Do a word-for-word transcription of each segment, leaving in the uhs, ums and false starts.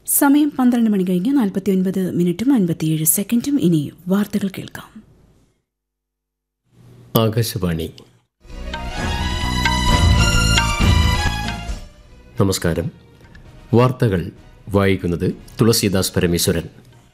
സമയം പന്ത്രണ്ട് മണി കഴിഞ്ഞ് നാൽപ്പത്തി ഒൻപത് മിനിറ്റും അൻപത്തിയേഴ് സെക്കൻഡും. ഇനി വാർത്തകൾ കേൾക്കാം. ആകാശവാണി. നമസ്കാരം. വാർത്തകൾ വായിക്കുന്നത് തുളസീദാസ് പരമേശ്വരൻ.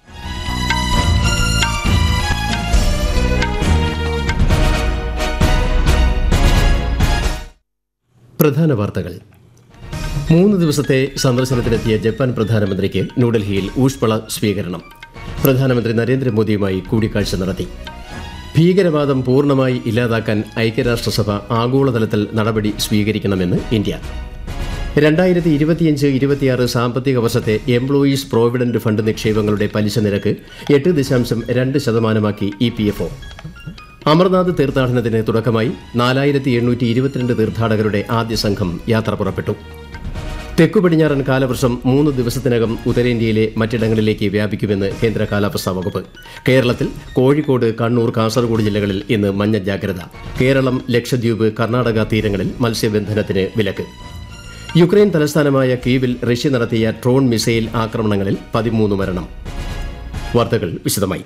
പ്രധാന വാർത്തകൾ. മൂന്ന് ദിവസത്തെ സന്ദർശനത്തിനെത്തിയ ജപ്പാൻ പ്രധാനമന്ത്രിക്ക് ന്യൂഡൽഹിയിൽ ഊഷ്മള സ്വീകരണം. പ്രധാനമന്ത്രി നരേന്ദ്രമോദിയുമായി കൂടിക്കാഴ്ച നടത്തി. ഭീകരവാദം പൂർണ്ണമായി ഇല്ലാതാക്കാൻ ഐക്യരാഷ്ട്രസഭ ആഗോളതലത്തിൽ നടപടി സ്വീകരിക്കണമെന്ന് ഇന്ത്യ. രണ്ടായിരത്തി ഇരുപത്തിയഞ്ച് ഇരുപത്തിയാറ് സാമ്പത്തിക വർഷത്തെ എംപ്ലോയീസ് പ്രോവിഡന്റ് ഫണ്ട് നിക്ഷേപങ്ങളുടെ പലിശ നിരക്ക് എട്ട് ദശാംശം രണ്ട് ശതമാനമാക്കി E P F O. Amarnath തീർത്ഥാടനത്തിന് തുടക്കമായി നാലായിരത്തി എണ്ണൂറ്റി ഇരുപത്തിരണ്ട് തീർത്ഥാടകരുടെ ആദ്യ സംഘം യാത്ര പുറപ്പെട്ടു. തെക്കു പടിഞ്ഞാറൻ കാലവർഷം മൂന്ന് ദിവസത്തിനകം ഉത്തരേന്ത്യയിലെ മറ്റിടങ്ങളിലേക്ക് വ്യാപിക്കുമെന്ന് കേന്ദ്ര കാലാവസ്ഥാ വകുപ്പ്. കേരളത്തിൽ കോഴിക്കോട്, കണ്ണൂർ, കാസർഗോഡ് ജില്ലകളിൽ ഇന്ന് മഞ്ഞ ജാഗ്രത. കേരളം, ലക്ഷദ്വീപ്, കർണാടക തീരങ്ങളിൽ മത്സ്യബന്ധനത്തിന് വിലക്ക്. യുക്രൈൻ തലസ്ഥാനമായ കീവിൽ റഷ്യ നടത്തിയ ഡ്രോൺ മിസൈൽ ആക്രമണങ്ങളിൽ പതിമൂന്ന് മരണം. വാർത്തകൾ വിശദമായി.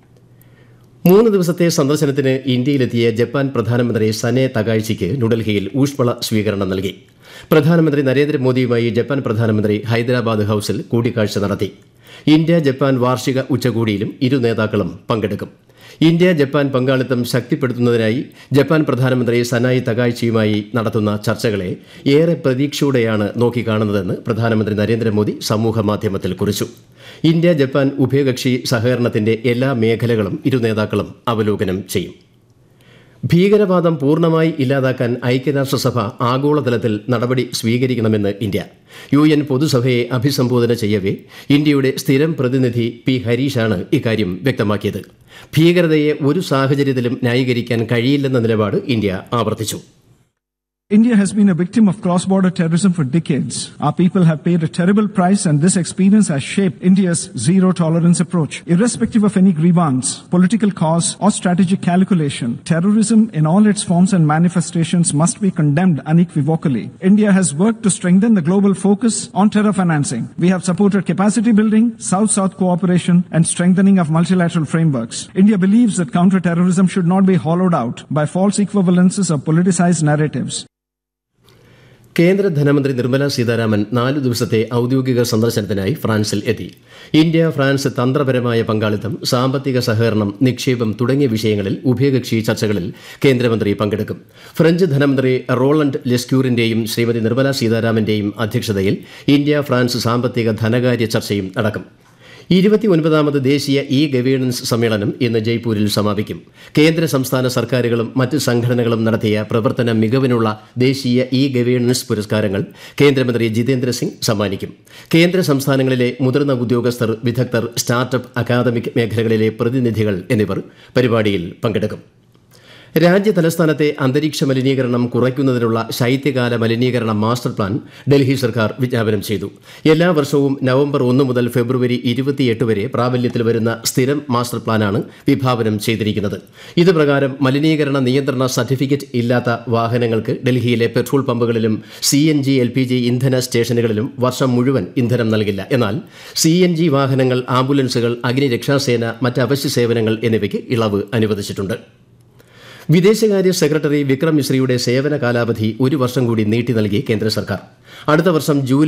മൂന്ന് ദിവസത്തെ സന്ദർശനത്തിന് ഇന്ത്യയിലെത്തിയ ജപ്പാൻ പ്രധാനമന്ത്രി സനെ തകായിച്ചിക്ക് ന്യൂഡൽഹിയിൽ ഊഷ്മള സ്വീകരണം നൽകി. പ്രധാനമന്ത്രി നരേന്ദ്രമോദിയുമായി ജപ്പാൻ പ്രധാനമന്ത്രി ഹൈദരാബാദ് ഹൌസിൽ കൂടിക്കാഴ്ച നടത്തി. ഇന്ത്യ ജപ്പാൻ വാർഷിക ഉച്ചകോടിയിലും ഇരു നേതാക്കളും പങ്കെടുക്കും. ഇന്ത്യ ജപ്പാൻ പങ്കാളിത്തം ശക്തിപ്പെടുത്തുന്നതിനായി ജപ്പാൻ പ്രധാനമന്ത്രി സനായി തകായിച്ചിയുമായി നടത്തുന്ന ചർച്ചകളെ ഏറെ പ്രതീക്ഷയോടെയാണ് നോക്കിക്കാണുന്നതെന്ന് പ്രധാനമന്ത്രി നരേന്ദ്രമോദി സമൂഹമാധ്യമത്തിൽ കുറിച്ചു. ഇന്ത്യ ജപ്പാൻ ഉഭയകക്ഷി സഹകരണത്തിന്റെ എല്ലാ മേഖലകളും ഇരു നേതാക്കളും അവലോകനം ചെയ്യും. ഭീകരവാദം പൂർണ്ണമായി ഇല്ലാതാക്കാൻ ഐക്യരാഷ്ട്രസഭ ആഗോളതലത്തിൽ നടപടി സ്വീകരിക്കണമെന്ന് ഇന്ത്യ. യു എൻ പൊതുസഭയെ അഭിസംബോധന ചെയ്യവേ ഇന്ത്യയുടെ സ്ഥിരം പ്രതിനിധി പി ഹരീഷാണ് ഇക്കാര്യം വ്യക്തമാക്കിയത്. ഭീകരതയെ ഒരു സാഹചര്യത്തിലും ന്യായീകരിക്കാൻ കഴിയില്ലെന്ന നിലപാട് ഇന്ത്യ ആവർത്തിച്ചു. India has been a victim of cross-border terrorism for decades. Our people have paid a terrible price, and this experience has shaped India's zero-tolerance approach. Irrespective of any grievance, political cause, or strategic calculation, terrorism in all its forms and manifestations must be condemned unequivocally. India has worked to strengthen the global focus on terror financing. We have supported capacity building, South-South cooperation, and strengthening of multilateral frameworks. India believes that counter-terrorism should not be hollowed out by false equivalences or politicized narratives. കേന്ദ്ര ധനമന്ത്രി നിർമ്മല സീതാരാമൻ നാലു ദിവസത്തെ ഔദ്യോഗിക സന്ദർശനത്തിനായി ഫ്രാൻസിൽ എത്തി. India France തന്ത്രപരമായ പങ്കാളിത്തം, സാമ്പത്തിക സഹകരണം, നിക്ഷേപം തുടങ്ങിയ വിഷയങ്ങളിൽ ഉഭയകക്ഷി ചർച്ചകളിൽ കേന്ദ്രമന്ത്രി പങ്കെടുക്കും. ഫ്രഞ്ച് ധനമന്ത്രി റോളണ്ട് ലെസ്ക്യൂറിന്റെയും ശ്രീമതി നിർമ്മല സീതാരാമന്റെയും അധ്യക്ഷതയിൽ ഇന്ത്യ ഫ്രാൻസ് സാമ്പത്തിക ധനകാര്യ ചർച്ചയും നടക്കും. ഇരുപത്തി ഒൻപതാമത് ദേശീയ ഇ ഗവേണൻസ് സമ്മേളനം ഇന്ന് ജയ്പൂരിൽ സമാപിക്കും. കേന്ദ്ര സംസ്ഥാന സർക്കാരുകളും മറ്റ് സംഘടനകളും നടത്തിയ പ്രവർത്തന മികവിനുള്ള ദേശീയ ഇ ഗവേണൻസ് പുരസ്കാരങ്ങൾ കേന്ദ്രമന്ത്രി ജിതേന്ദ്ര സിംഗ് സമ്മാനിക്കും. കേന്ദ്ര സംസ്ഥാനങ്ങളിലെ മുതിർന്ന ഉദ്യോഗസ്ഥർ, വിദഗ്ധർ, സ്റ്റാർട്ടപ്പ്, അക്കാദമിക് മേഖലകളിലെ പ്രതിനിധികൾ എന്നിവർ പരിപാടിയിൽ പങ്കെടുക്കും. രാജ്യ തലസ്ഥാനത്തെ അന്തരീക്ഷ മലിനീകരണം കുറയ്ക്കുന്നതിനുള്ള ശൈത്യകാല മലിനീകരണ മാസ്റ്റർ പ്ലാൻ ഡൽഹി സർക്കാർ വിജ്ഞാപനം ചെയ്തു. എല്ലാ വർഷവും നവംബർ ഒന്ന് മുതൽ ഫെബ്രുവരി ഇരുപത്തിയെട്ട് വരെ പ്രാബല്യത്തിൽ വരുന്ന സ്ഥിരം മാസ്റ്റർ പ്ലാനാണ് വിഭാവനം ചെയ്തിരിക്കുന്നത്. ഇത് പ്രകാരം മലിനീകരണ നിയന്ത്രണ സർട്ടിഫിക്കറ്റ് ഇല്ലാത്ത വാഹനങ്ങൾക്ക് ഡൽഹിയിലെ petrol പമ്പുകളിലും C N G L P G ഇന്ധന സ്റ്റേഷനുകളിലും വർഷം മുഴുവൻ ഇന്ധനം നൽകില്ല. എന്നാൽ സി എൻ ജി വാഹനങ്ങൾ, ആംബുലൻസുകൾ, അഗ്നിരക്ഷാസേന, മറ്റ് അവശ്യ സേവനങ്ങൾ എന്നിവയ്ക്ക് ഇളവ് അനുവദിച്ചിട്ടുണ്ട്. വിദേശകാര്യ സെക്രട്ടറി വിക്രം മിശ്രിയുടെ സേവന കാലാവധി ഒരു വർഷം കൂടി നീട്ടി നൽകി കേന്ദ്ര സർക്കാർ. അടുത്ത വർഷം ജൂലൈ